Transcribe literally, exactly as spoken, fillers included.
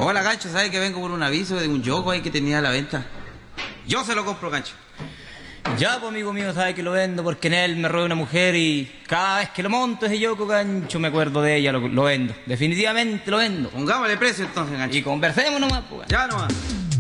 Hola, Gancho, ¿sabe que vengo por un aviso de un yoco ahí que tenía a la venta? Yo se lo compro, Gancho. Ya, pues amigo mío, sabe que lo vendo porque en él me roba una mujer y cada vez que lo monto ese yoco, Gancho, me acuerdo de ella, lo, lo vendo. Definitivamente lo vendo. Pongámosle precio entonces, Gancho. Y conversemos nomás, pues. Ya nomás.